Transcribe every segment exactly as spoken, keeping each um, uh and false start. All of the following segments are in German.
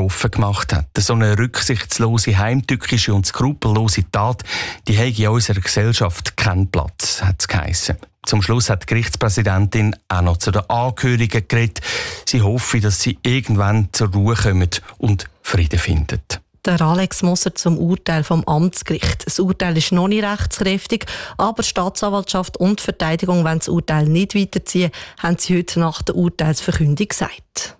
betroffen gemacht hat. So eine rücksichtslose, heimtückische und skrupellose Tat, die hätte in unserer Gesellschaft keinen Platz, hat es geheissen. Zum Schluss hat die Gerichtspräsidentin auch noch zu den Angehörigen geredet. Sie hoffe, dass sie irgendwann zur Ruhe kommen und Frieden finden. Der Alex Moser zum Urteil vom Amtsgericht. Das Urteil ist noch nicht rechtskräftig, aber Staatsanwaltschaft und Verteidigung wollen das Urteil nicht weiterziehen, haben sie heute nach der Urteilsverkündung gesagt.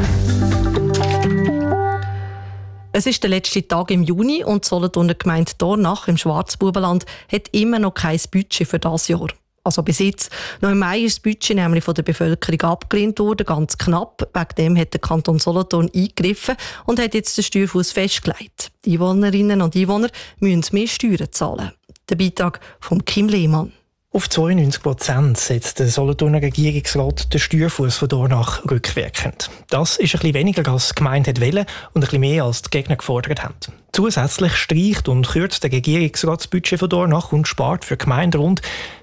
Es ist der letzte Tag im Juni und die Solothurner Gemeinde Dornach im Schwarzbubenland hat immer noch kein Budget für dieses Jahr. Also bis jetzt. Noch im Mai ist das Budget nämlich von der Bevölkerung abgelehnt worden, ganz knapp. Wegen dem hat der Kanton Solothurn eingegriffen und hat jetzt den Steuerfuss festgelegt. Die Einwohnerinnen und Einwohner müssen mehr Steuern zahlen. Der Beitrag von Kim Lehmann. Auf zweiundneunzig Prozent setzt der Solothurner Regierungsrat den Steuerfuss von Dornach rückwirkend. Das ist ein bisschen weniger, als die Gemeinde wollte und ein bisschen mehr, als die Gegner gefordert haben. Zusätzlich streicht und kürzt der Regierungsrat das Budget von Dornach und spart für die Gemeinde rund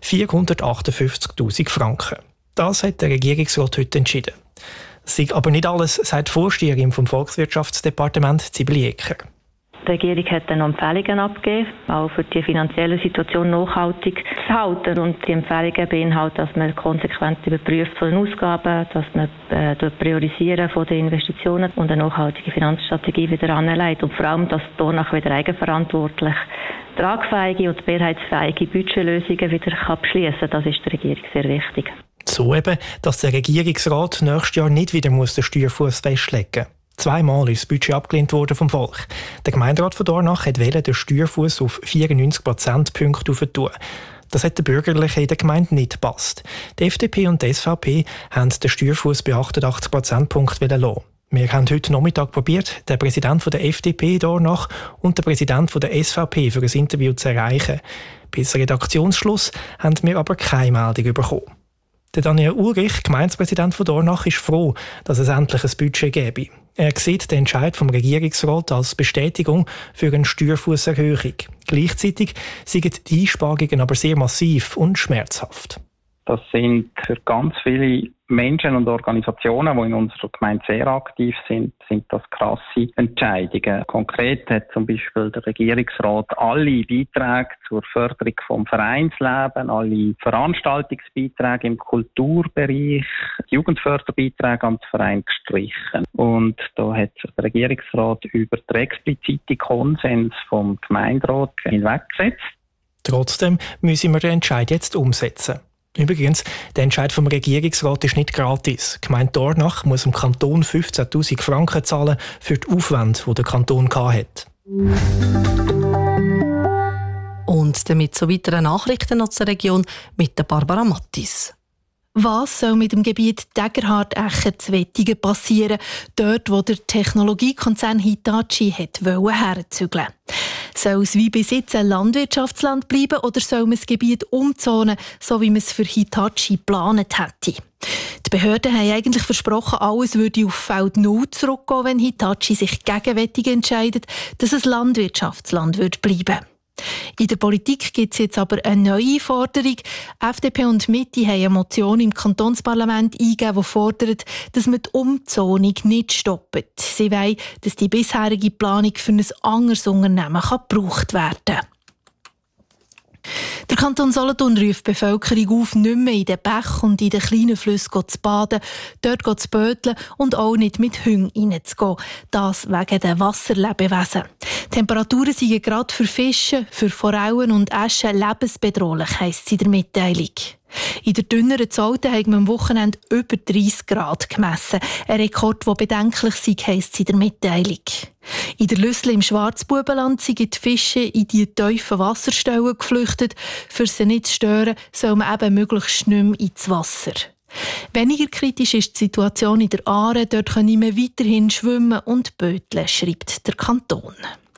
vierhundertachtundfünfzigtausend Franken. Das hat der Regierungsrat heute entschieden. Es sei aber nicht alles, sagt die Vorsteherin vom Volkswirtschaftsdepartement Sibylle Ecker. Die Regierung hat dann noch Empfehlungen abgegeben, auch für die finanzielle Situation nachhaltig zu halten. Und die Empfehlungen beinhalten, dass man konsequent überprüft von den Ausgaben, dass man äh, das Priorisieren von den Investitionen und eine nachhaltige Finanzstrategie wieder anlegt. Und vor allem, dass Dornach wieder eigenverantwortlich tragfähige und mehrheitsfähige Budgetlösungen wieder beschließen kann. Das ist der Regierung sehr wichtig. So eben, dass der Regierungsrat nächstes Jahr nicht wieder muss den Steuerfuss festlegen muss. Zweimal ist das Budget abgelehnt worden vom Volk. Der Gemeinderat von Dornach wollte den Steuerfuss auf vierundneunzig Prozentpunkte aufentun. Das hat den Bürgerlichen in der Gemeinde nicht gepasst. Die F D P und die S V P haben den Steuerfuss bei achtundachtzig Prozentpunkten lassen. Wir haben heute Nachmittag probiert, den Präsidenten der F D P Dornach und den Präsidenten der S V P für ein Interview zu erreichen. Bis Redaktionsschluss haben wir aber keine Meldung bekommen. Der Daniel Ulrich, Gemeindepräsident von Dornach, ist froh, dass es endlich ein Budget gäbe. Er sieht den Entscheid vom Regierungsrat als Bestätigung für eine Steuerfusserhöhung. Gleichzeitig sind die Einsparungen aber sehr massiv und schmerzhaft. Das sind für ganz viele Menschen und Organisationen, die in unserer Gemeinde sehr aktiv sind, sind das krasse Entscheidungen. Konkret hat zum Beispiel der Regierungsrat alle Beiträge zur Förderung vom Vereinsleben, alle Veranstaltungsbeiträge im Kulturbereich, Jugendförderbeiträge an den Verein gestrichen. Und da hat sich der Regierungsrat über den expliziten Konsens vom Gemeinderat hinweggesetzt. Trotzdem müssen wir den Entscheid jetzt umsetzen. Übrigens, der Entscheid vom Regierungsrat ist nicht gratis. Die Gemeinde Dornach muss dem Kanton fünfzehntausend Franken zahlen für die Aufwände, die der Kanton hatte. Und damit zu weiteren Nachrichten aus der Region mit der Barbara Mattis. Was soll mit dem Gebiet Degerhard-Echer zu Wettigen passieren, dort wo der Technologiekonzern Hitachi herzügeln wollte? Soll es wie bis jetzt ein Landwirtschaftsland bleiben oder soll man das Gebiet umzonen, so wie man es für Hitachi geplant hätte? Die Behörden haben eigentlich versprochen, alles würde auf Feld null zurückgehen, wenn Hitachi sich gegen Wettigen entscheidet, dass es Landwirtschaftsland wird bleiben. In der Politik gibt es jetzt aber eine neue Forderung. F D P und Mitte haben eine Motion im Kantonsparlament eingegeben, die fordert, dass man die Umzonung nicht stoppt. Sie wollen, dass die bisherige Planung für ein anderes Unternehmen gebraucht werden kann. Der Kanton Solothurn ruft die Bevölkerung auf, nicht mehr in den Bächen und in den kleinen Flüssen zu baden, dort zu böteln und auch nicht mit Hunden reinzugehen. Das wegen der Wasserlebewesen. Die Temperaturen sind gerade für Fische, für Forellen und Äschen lebensbedrohlich, heisst es in der Mitteilung. In der dünneren Zolten haben wir am Wochenende über dreißig Grad gemessen. Ein Rekord, der bedenklich sei, heisst es in der Mitteilung. In der Lüssel im Schwarzbubenland sind die Fische in die tiefen Wasserstellen geflüchtet. Für sie nicht zu stören, soll man eben möglichst nicht mehr ins Wasser. Weniger kritisch ist die Situation in der Aare. Dort können wir weiterhin schwimmen und böteln, schreibt der Kanton.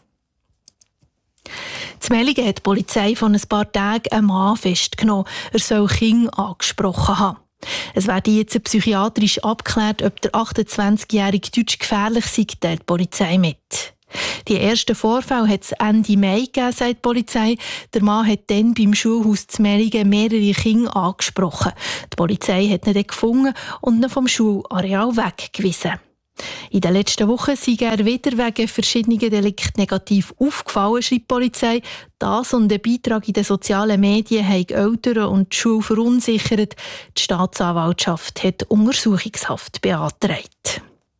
In Mellingen hat die Polizei vor ein paar Tagen einen Mann festgenommen. Er soll Kinder angesprochen haben. Es werde jetzt psychiatrisch abgeklärt, ob der achtundzwanzigjährige Deutsch gefährlich sei, teilt die Polizei mit. Die ersten Vorfälle hat es Ende Mai gegeben, sagt die Polizei. Der Mann hat dann beim Schulhaus in Mellingen mehrere Kinder angesprochen. Die Polizei hat ihn dann gefunden und ihn vom Schulareal weggewiesen. In den letzten Wochen sei er wieder wegen verschiedener Delikte negativ aufgefallen, schreibt die Polizei. Das und der Beitrag in den sozialen Medien haben die Eltern und die Schule verunsichert. Die Staatsanwaltschaft hat Untersuchungshaft beantragt.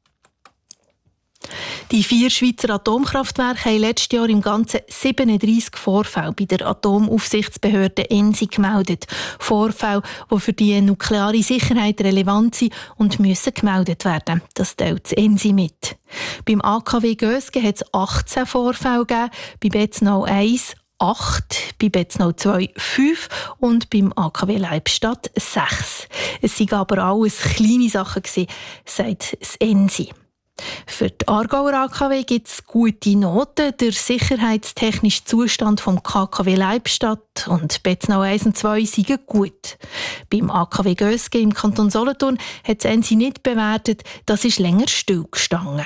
Die vier Schweizer Atomkraftwerke haben letztes Jahr im Ganzen siebenunddreissig Vorfälle bei der Atomaufsichtsbehörde E N S I gemeldet. Vorfälle, die für die nukleare Sicherheit relevant sind und müssen gemeldet werden. Das teilt das E N S I mit. Beim A K W Gösgen hat es achtzehn Vorfälle gegeben, bei Betznau eins acht, bei Betznau zwei fünf und beim A K W Leibstadt sechs. Es waren aber alles kleine Sachen, sagt das E N S I. Für die Aargauer A K W gibt es gute Noten. Der sicherheitstechnische Zustand vom K K W Leibstadt und Betznau eins und zwei sind gut. Beim A K W Gösgen im Kanton Solothurn hat das E N S I nicht bewertet, das ist länger stillgestanden.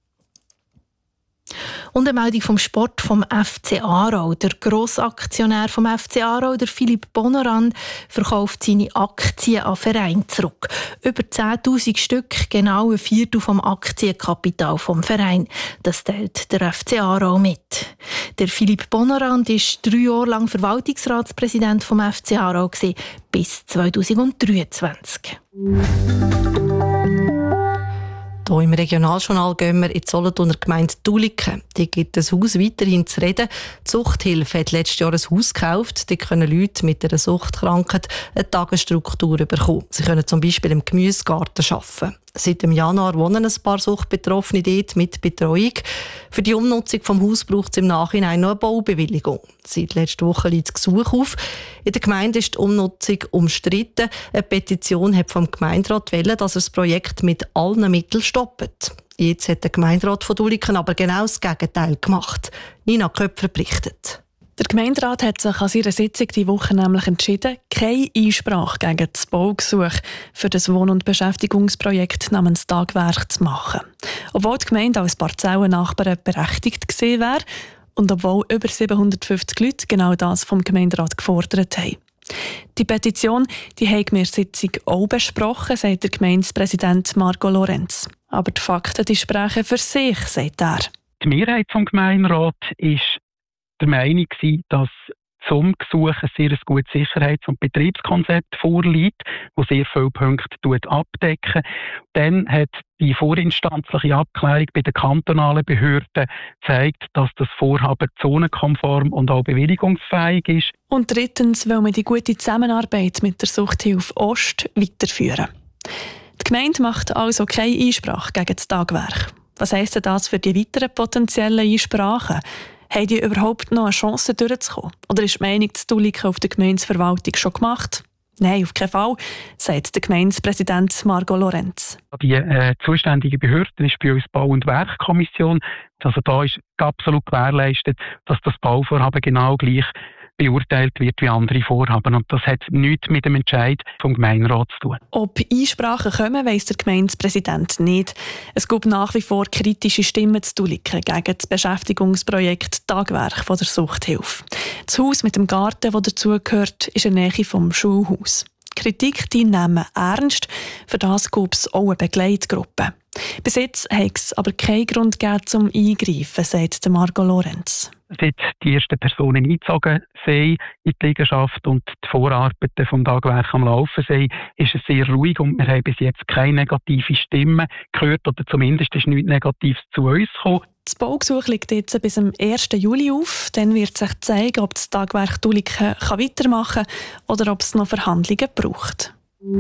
Und eine Meldung vom Sport vom F C Aarau. Der Grossaktionär vom F C Aarau, der Philipp Bonorand, verkauft seine Aktien an Verein zurück. Über zehntausend Stück, genau ein Viertel vom Aktienkapital vom Verein. Das teilt der F C Aarau mit. Der Philipp Bonorand war drei Jahre lang Verwaltungsratspräsident vom F C Aarau bis zweitausenddreiundzwanzig. Hier im Regionaljournal gehen wir in die Solothurner Gemeinde Tuliken. Die gibt das Haus weiterhin zu reden. Die Suchthilfe hat letztes Jahr ein Haus gekauft. Die können Leute mit einer Suchtkrankheit eine Tagesstruktur bekommen. Sie können zum Beispiel im Gemüsegarten arbeiten. Seit dem Januar wohnen ein paar Suchtbetroffene dort mit Betreuung. Für die Umnutzung des Hauses braucht es im Nachhinein noch eine Baubewilligung. Seit letzter Woche liegt das Gesuch auf. In der Gemeinde ist die Umnutzung umstritten. Eine Petition hat vom Gemeinderat gewählt, dass er das Projekt mit allen Mitteln stoppt. Jetzt hat der Gemeinderat von Tuliken aber genau das Gegenteil gemacht. Nina Köpfer berichtet. Der Gemeinderat hat sich an seiner Sitzung diese Woche nämlich entschieden, keine Einsprache gegen das Baugesuch für das Wohn- und Beschäftigungsprojekt namens Tagwerk zu machen. Obwohl die Gemeinde als Parzellennachbarn berechtigt gewesen wäre und obwohl über siebenhundertfünfzig Leute genau das vom Gemeinderat gefordert haben. Die Petition die haben wir in der Sitzung auch besprochen, sagt der Gemeindepräsident Marco Lorenz. Aber die Fakten die sprechen für sich, sagt er. Die Mehrheit vom Gemeinderat ist der Meinung war, dass zum Gesuch ein sehr gutes Sicherheits- und Betriebskonzept vorliegt, das sehr viele Punkte abdecken. Dann hat die vorinstanzliche Abklärung bei den kantonalen Behörden gezeigt, dass das Vorhaben zonenkonform und auch bewilligungsfähig ist. Und drittens will man die gute Zusammenarbeit mit der Suchthilfe Ost weiterführen. Die Gemeinde macht also keine Einsprache gegen das Tagwerk. Was heisst denn das für die weiteren potenziellen Einsprachen? Haben die überhaupt noch eine Chance durchzukommen? Oder ist die Meinung zu Tuliken auf der Gemeindeverwaltung schon gemacht? Nein, auf keinen Fall, sagt der Gemeindepräsident Marco Lorenz. Die äh, zuständige Behörde ist bei uns Bau- und Werkkommission. Also da ist absolut gewährleistet, dass das Bauvorhaben genau gleich beurteilt wird wie andere Vorhaben. Und das hat nichts mit dem Entscheid vom Gemeinderat zu tun. Ob Einsprachen kommen, weiss der Gemeindepräsident nicht. Es gibt nach wie vor kritische Stimmen zu Tuliken gegen das Beschäftigungsprojekt Tagwerk von der Suchthilfe. Das Haus mit dem Garten, das dazugehört, ist in der Nähe vom Schulhaus. Die Kritik die nehmen ernst, für das gibt es auch eine Begleitgruppe. Bis jetzt hat es aber keinen Grund gegeben zum Eingreifen, sagt Marco Lorenz. Seit die ersten Personen eingezogen sind in die Liegenschaft und die Vorarbeiten vom Tagwerk am Laufen sind, ist es sehr ruhig und wir haben bis jetzt keine negative Stimmen gehört oder zumindest ist nichts Negatives zu uns gekommen. Das Baugesuch liegt jetzt bis zum ersten Juli auf. Dann wird sich zeigen, ob das Tagwerk Tuliken weitermachen kann oder ob es noch Verhandlungen braucht.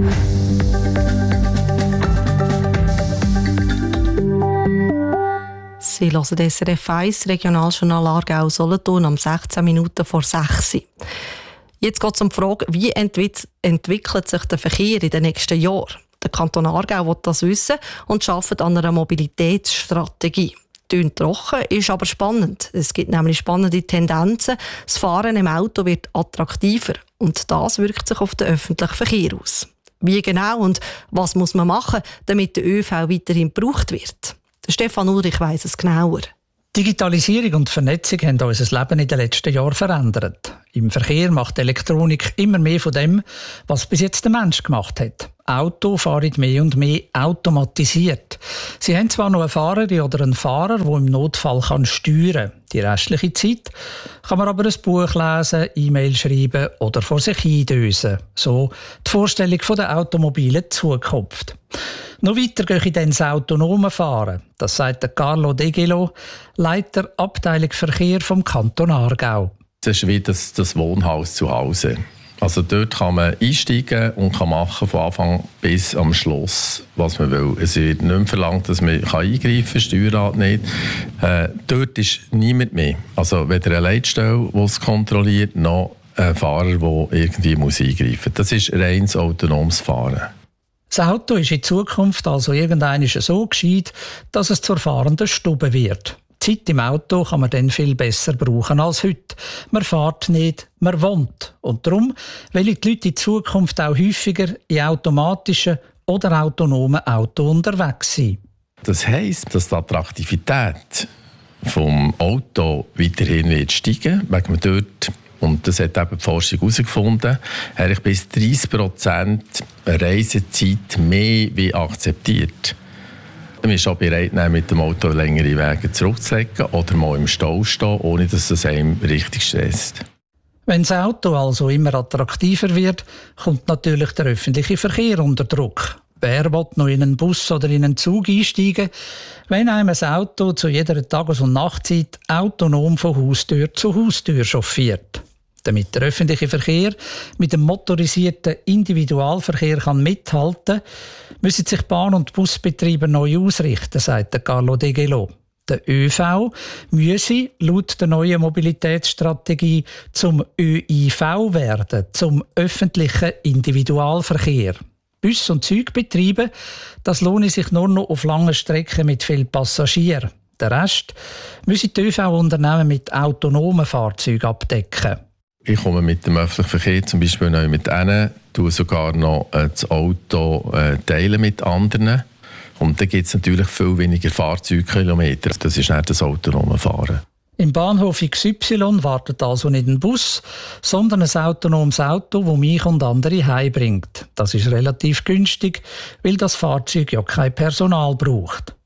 Sie hören das S R F eins Regionaljournal Aargau Solothurn am sechzehn Minuten vor sechs. Jetzt geht es um die Frage, wie entwickelt, entwickelt sich der Verkehr in den nächsten Jahren? Der Kanton Aargau will das wissen und arbeitet an einer Mobilitätsstrategie. Tönt trocken, ist aber spannend. Es gibt nämlich spannende Tendenzen. Das Fahren im Auto wird attraktiver und das wirkt sich auf den öffentlichen Verkehr aus. Wie genau und was muss man machen, damit der ÖV weiterhin gebraucht wird? Stefan Ulrich weiss es genauer. Digitalisierung und Vernetzung haben unser Leben in den letzten Jahren verändert. Im Verkehr macht Elektronik immer mehr von dem, was bis jetzt der Mensch gemacht hat. Autos fahren mehr und mehr automatisiert. Sie haben zwar noch eine Fahrerin oder einen Fahrer, der im Notfall kann steuern kann. Die restliche Zeit kann man aber ein Buch lesen, E-Mail schreiben oder vor sich hindösen. So die Vorstellung von der automobilen Zukunft. Noch weiter gehe ich dann das autonome Fahren. Das sagt der Carlo Degelo, Leiter Abteilung Verkehr vom Kanton Aargau. Das ist wie das, das Wohnhaus zu Hause. Also dort kann man einsteigen und kann machen von Anfang bis am Schluss, was man will. Es wird nicht mehr verlangt, dass man eingreifen kann, Steuerrad nicht. Äh, dort ist niemand mehr. Also weder eine Leitstelle, die es kontrolliert, noch ein Fahrer, der irgendwie muss eingreifen muss. Das ist reines autonomes Fahren. Das Auto ist in Zukunft also irgendwann so gescheit, dass es zur fahrenden Stube wird. Die Zeit im Auto kann man dann viel besser brauchen als heute. Man fährt nicht, man wohnt. Und darum wollen die Leute in Zukunft auch häufiger in automatischen oder autonomen Autos unterwegs sein. Das heisst, dass die Attraktivität vom Auto weiterhin wird steigen, weil man dort, und das hat eben die Forschung herausgefunden, eigentlich bis dreißig Prozent Reisezeit mehr wie akzeptiert. Man ist auch bereit, mit dem Auto längere Wege zurückzulegen oder mal im Stau stehen, ohne dass es einem richtig stresst. Wenn das Auto also immer attraktiver wird, kommt natürlich der öffentliche Verkehr unter Druck. Wer will noch in einen Bus oder in einen Zug einsteigen, wenn einem ein Auto zu jeder Tages- und Nachtzeit autonom von Haustür zu Haustür chauffiert? Damit der öffentliche Verkehr mit dem motorisierten Individualverkehr kann mithalten kann, müssen sich Bahn- und Busbetreiber neu ausrichten, sagt der Carlo Degelo. Der ÖV müsse laut der neuen Mobilitätsstrategie zum Ö I V werden, zum öffentlichen Individualverkehr. Bus- und Zugbetriebe, das lohne sich nur noch auf langen Strecken mit vielen Passagieren. Der Rest müssen die ÖV-Unternehmen mit autonomen Fahrzeugen abdecken. Ich komme mit dem öffentlichen Verkehr zum Beispiel neu mit ihnen, tue sogar noch äh, das Auto äh, teilen mit anderen. Und dann gibt es natürlich viel weniger Fahrzeugkilometer. Das ist nicht das autonome Fahren. Im Bahnhof X Y wartet also nicht ein Bus, sondern ein autonomes Auto, das mich und andere heimbringt. Das ist relativ günstig, weil das Fahrzeug ja kein Personal braucht.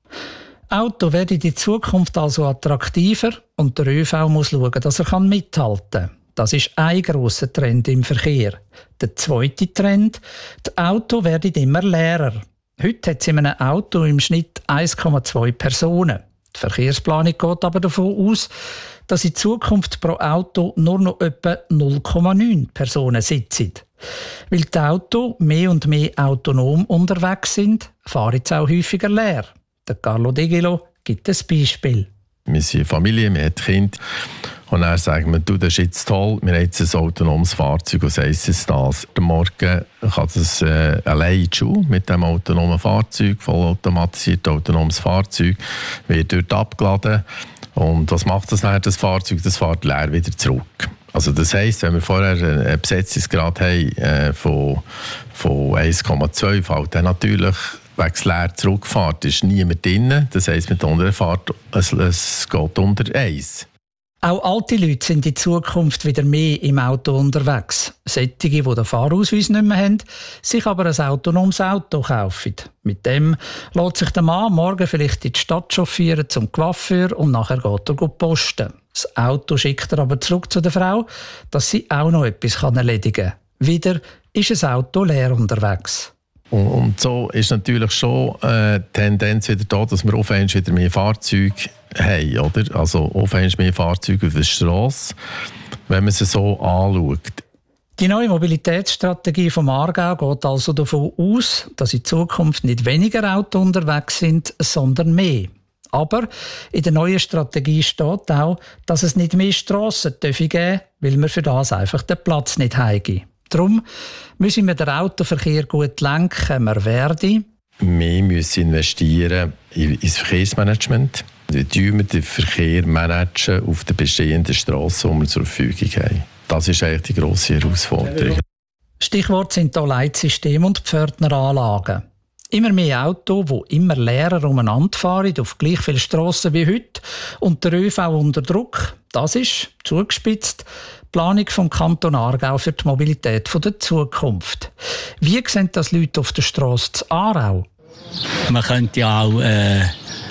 Auto werden in Zukunft also attraktiver und der ÖV muss schauen, dass er mithalten kann. Das ist ein grosser Trend im Verkehr. Der zweite Trend: die Autos werden immer leerer. Heute hat es in einem Auto im Schnitt eins Komma zwei Personen. Die Verkehrsplanung geht aber davon aus, dass in Zukunft pro Auto nur noch etwa null Komma neun Personen sitzen. Weil die Autos mehr und mehr autonom unterwegs sind, fahren sie auch häufiger leer. Der Carlo Degelo gibt ein Beispiel. Wir sind eine Familie, wir haben Kinder. Und dann sagen wir, du, das ist jetzt toll, wir haben jetzt ein autonomes Fahrzeug, was heisst es das? Am Morgen kann das äh, allein in die Schule mit dem autonomen Fahrzeug, vollautomatisiert autonomes Fahrzeug, wird dort abgeladen. Und was macht das dann, das Fahrzeug? Das fährt leer wieder zurück. Also das heisst, wenn wir vorher einen Besetzungsgrad haben äh, von, von eins Komma zwei, fällt dann natürlich wegen des leer Zurückfahrt ist niemand drin. Das heisst, mit unserer Fahrt, es, es geht unter eins. Auch alte Leute sind in Zukunft wieder mehr im Auto unterwegs. Solche, die den Fahrausweis nicht mehr haben, sich aber ein autonomes Auto kaufen. Mit dem lässt sich der Mann morgen vielleicht in die Stadt chauffieren zum Coiffeur und nachher geht er posten. Das Auto schickt er aber zurück zu der Frau, dass sie auch noch etwas erledigen kann. Wieder ist das Auto leer unterwegs. Und, und so ist natürlich schon äh, die Tendenz wieder da, dass wir auf einmal wieder mehr Fahrzeuge haben, oder? Also auf einmal mehr Fahrzeuge auf der Strasse, wenn man sie so anschaut. Die neue Mobilitätsstrategie vom Aargau geht also davon aus, dass in Zukunft nicht weniger Autos unterwegs sind, sondern mehr. Aber in der neuen Strategie steht auch, dass es nicht mehr Strassen geben darf, weil wir für das einfach den Platz nicht haben. Darum müssen wir den Autoverkehr gut lenken. Wir werden Wir müssen investieren ins Verkehrsmanagement. Wie managen wir den Verkehr managen auf den bestehenden Strassen, die wir zur Verfügung haben. Das ist eigentlich die grosse Herausforderung. Stichwort sind hier Leitsysteme und Pförtneranlagen. Immer mehr Autos, die immer leerer umeinander fahren, auf gleich viele Strassen wie heute und der ÖV unter Druck. Das ist, zugespitzt, Planung vom Kanton Aargau für die Mobilität der Zukunft. Wie sehen das Leute auf der Strasse zu Aarau? Man könnte ja auch äh,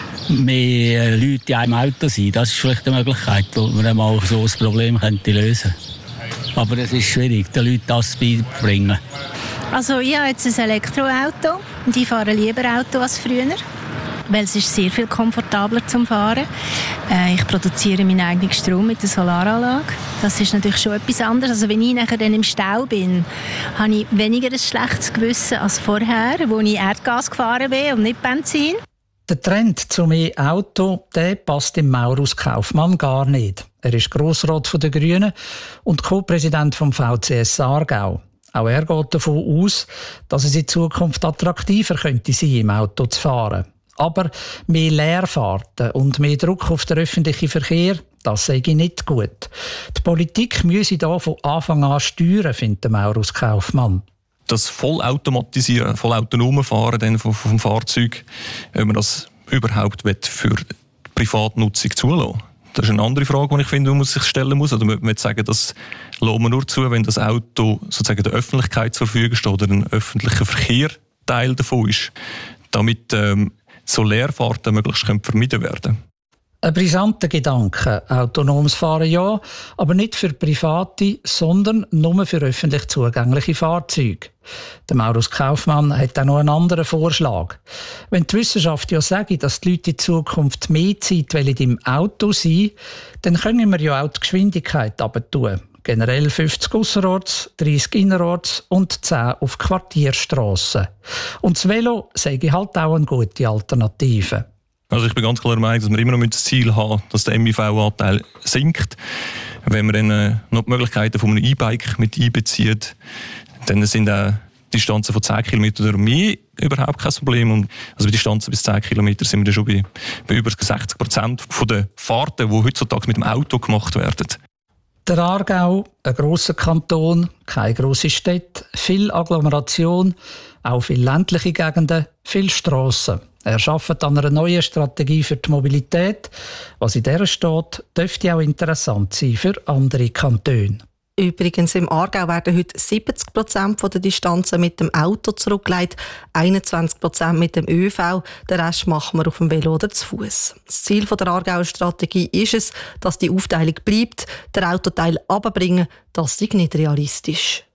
mehr Leute in einem Auto sein. Das ist vielleicht eine Möglichkeit, wo man mal so ein Problem könnte lösen könnte. Aber es ist schwierig, den Leuten das beizubringen. Also ich habe jetzt ein Elektroauto und ich fahre lieber Auto als früher, weil es ist sehr viel komfortabler zum Fahren. Äh, ich produziere meinen eigenen Strom mit der Solaranlage. Das ist natürlich schon etwas anderes. Also wenn ich nachher dann im Stau bin, habe ich weniger ein schlechtes Gewissen als vorher, wo ich Erdgas gefahren bin und nicht Benzin. Der Trend zum E-Auto, der passt dem Maurus Kaufmann gar nicht. Er ist Grossrat der Grünen und Co-Präsident vom V C S Aargau. Auch er geht davon aus, dass es in Zukunft attraktiver könnte sein, im Auto zu fahren. Aber mehr Leerfahrten und mehr Druck auf den öffentlichen Verkehr, das sei nicht gut. Die Politik müsse da von Anfang an steuern, findet Maurus Kaufmann. Das Vollautomatisieren, vollautonome Fahren dann vom, vom Fahrzeug, wenn man das überhaupt für Privatnutzung zulassen. Das ist eine andere Frage, die ich finde, man sich stellen muss. Oder man muss sagen, das lassen wir nur zu, wenn das Auto sozusagen der Öffentlichkeit zur Verfügung steht oder ein öffentlicher Verkehr Teil davon ist, damit ähm, so Leerfahrten möglichst vermieden werden können. Ein brisanter Gedanke. Autonomes Fahren ja, aber nicht für Private, sondern nur für öffentlich zugängliche Fahrzeuge. Der Maurus Kaufmann hat auch noch einen anderen Vorschlag. Wenn die Wissenschaft ja sagt, dass die Leute in Zukunft mehr Zeit im Auto sein wollen, dann können wir ja auch die Geschwindigkeit runtertun. Generell fünfzig ausserorts, dreissig innerorts und zehn auf Quartierstrassen. Und das Velo sei halt auch eine gute Alternative. Also ich bin ganz klar der Meinung, dass wir immer noch das Ziel haben, dass der M I V-Anteil sinkt. Wenn man dann äh, noch die Möglichkeiten von einem E-Bike mit einbezieht, dann sind auch Distanzen von zehn Kilometern oder mehr überhaupt kein Problem. Und also bei Distanzen bis zehn Kilometer sind wir dann schon bei, bei über sechzig Prozent der Fahrten, die heutzutage mit dem Auto gemacht werden. Der Aargau, ein grosser Kanton, keine grosse Stadt, viel Agglomeration, auch viele ländliche Gegenden, viele Strassen. Er arbeitet an einer neuen Strategie für die Mobilität. Was in dieser steht, dürfte auch interessant sein für andere Kantone. Übrigens, im Aargau werden heute siebzig Prozent der Distanzen mit dem Auto zurückgelegt, einundzwanzig Prozent mit dem ÖV, den Rest machen wir auf dem Velo oder zu Fuß. Das Ziel der Aargauer Strategie ist es, dass die Aufteilung bleibt, der Autoteil runterbringen, das ist nicht realistisch.